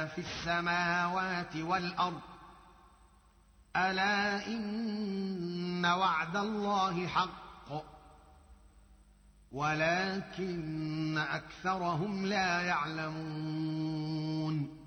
ما في السماوات والأرض ألا إن وعد الله حق ولكن أكثرهم لا يعلمون